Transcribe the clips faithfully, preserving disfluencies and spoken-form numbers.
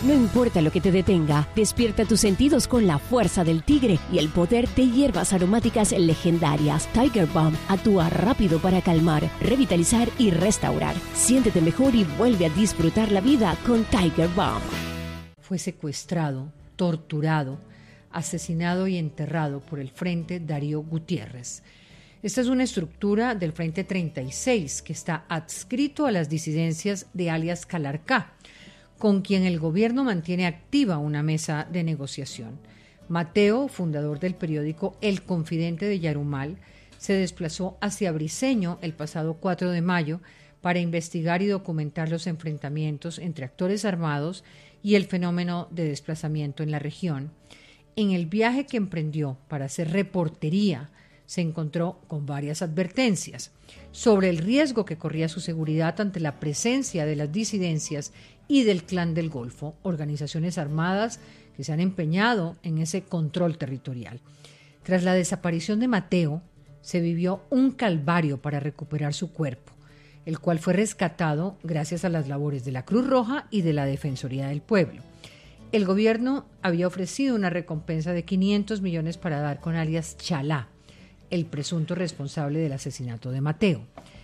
No importa lo que te detenga, despierta tus sentidos con la fuerza del tigre y el poder de hierbas aromáticas legendarias. Tiger Balm actúa rápido para calmar, revitalizar y restaurar. Siéntete mejor y vuelve a disfrutar la vida con Tiger Balm. Fue secuestrado, torturado, asesinado y enterrado por el Frente Darío Gutiérrez. Esta es una estructura del Frente treinta y seis que está adscrito a las disidencias de alias Calarcá, con quien el gobierno mantiene activa una mesa de negociación. Mateo, fundador del periódico El Confidente de Yarumal, se desplazó hacia Briceño el pasado cuatro de mayo para investigar y documentar los enfrentamientos entre actores armados y el fenómeno de desplazamiento en la región. En el viaje que emprendió para hacer reportería, se encontró con varias advertencias sobre el riesgo que corría su seguridad ante la presencia de las disidencias y del Clan del Golfo, organizaciones armadas que se han empeñado en ese control territorial. Tras la desaparición de Mateo, se vivió un calvario para recuperar su cuerpo, el cual fue rescatado gracias a las labores de la Cruz Roja y de la Defensoría del Pueblo. El gobierno había ofrecido una recompensa de quinientos millones para dar con alias Chalá, el presunto responsable del asesinato de Mateo.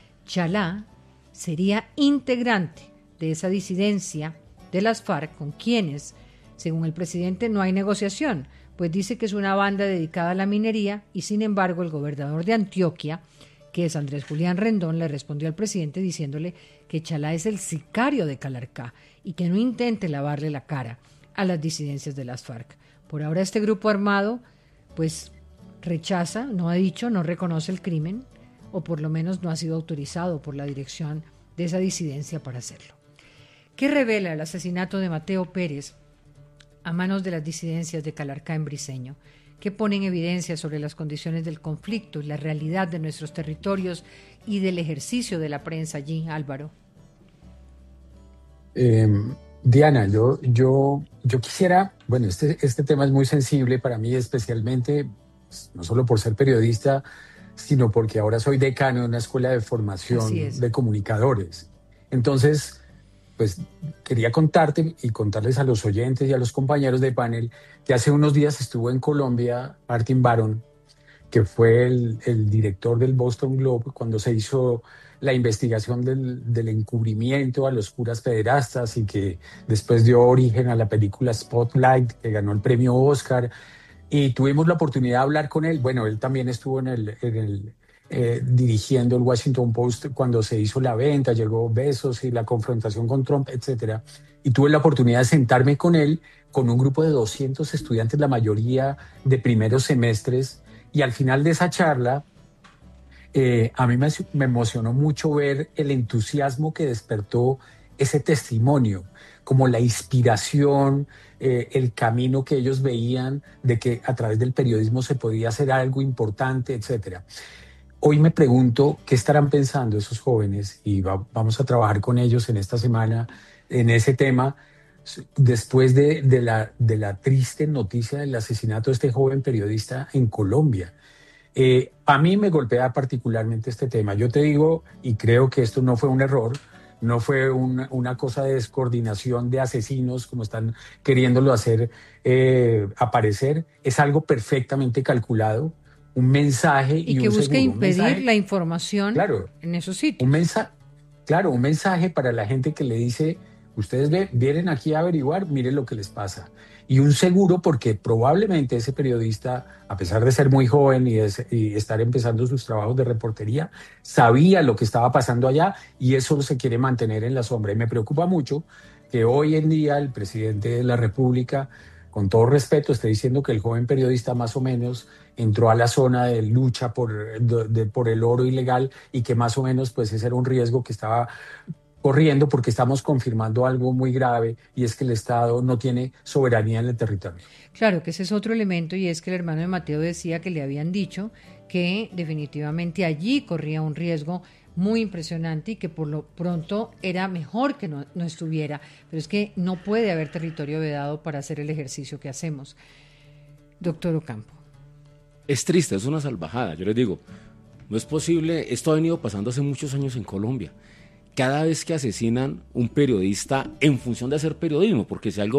Chalá sería integrante de esa disidencia de las FARC con quienes, según el presidente, no hay negociación, pues dice que es una banda dedicada a la minería y sin embargo el gobernador de Antioquia, que es Andrés Julián Rendón, le respondió al presidente diciéndole que Chalá es el sicario de Calarcá y que no intente lavarle la cara a las disidencias de las FARC. Por ahora este grupo armado, pues rechaza, no ha dicho, no reconoce el crimen, o por lo menos no ha sido autorizado por la dirección de esa disidencia para hacerlo. ¿Qué revela el asesinato de Mateo Pérez a manos de las disidencias de Calarcá en Briceño? ¿Qué pone en evidencia sobre las condiciones del conflicto y la realidad de nuestros territorios y del ejercicio de la prensa allí, Álvaro? Eh, Diana, yo, yo, yo quisiera, bueno, este, este tema es muy sensible para mí, especialmente no solo por ser periodista, sino porque ahora soy decano de una escuela de formación de comunicadores. Entonces, pues quería contarte y contarles a los oyentes y a los compañeros de panel que hace unos días estuvo en Colombia Martin Baron, que fue el, el director del Boston Globe cuando se hizo la investigación del, del encubrimiento a los curas pederastas y que después dio origen a la película Spotlight, que ganó el premio Oscar. Y tuvimos la oportunidad de hablar con él. Bueno, él también estuvo en el, en el, eh, dirigiendo el Washington Post cuando se hizo la venta, llegó Bezos y la confrontación con Trump, etcétera. Y tuve la oportunidad de sentarme con él, con un grupo de doscientos estudiantes, la mayoría de primeros semestres. Y al final de esa charla, eh, a mí me, me emocionó mucho ver el entusiasmo que despertó ese testimonio, como la inspiración, eh, el camino que ellos veían de que a través del periodismo se podía hacer algo importante, etcétera. Hoy me pregunto qué estarán pensando esos jóvenes y va, vamos a trabajar con ellos en esta semana en ese tema después de, de, la, de la triste noticia del asesinato de este joven periodista en Colombia. Eh, a mí me golpea particularmente este tema. Yo te digo, y creo que esto no fue un error, no fue una, una cosa de descoordinación de asesinos como están queriéndolo hacer eh, aparecer. Es algo perfectamente calculado, un mensaje y, y que un busca seguro, impedir mensaje, la información claro, en esos sitios. Un mensaje, claro, un mensaje para la gente que le dice, ustedes ve, vienen aquí a averiguar, miren lo que les pasa. Y un seguro porque probablemente ese periodista, a pesar de ser muy joven y, de, y estar empezando sus trabajos de reportería, sabía lo que estaba pasando allá y eso se quiere mantener en la sombra. Y me preocupa mucho que hoy en día el presidente de la República, con todo respeto, esté diciendo que el joven periodista más o menos entró a la zona de lucha por, de, de, por el oro ilegal y que más o menos pues ese era un riesgo que estaba corriendo porque estamos confirmando algo muy grave y es que el Estado no tiene soberanía en el territorio. Claro, que ese es otro elemento y es que el hermano de Mateo decía que le habían dicho que definitivamente allí corría un riesgo muy impresionante y que por lo pronto era mejor que no, no estuviera, pero es que no puede haber territorio vedado para hacer el ejercicio que hacemos. Doctor Ocampo. Es triste, es una salvajada, yo les digo, no es posible, esto ha venido pasando hace muchos años en Colombia. Cada vez que asesinan un periodista en función de hacer periodismo, porque si algo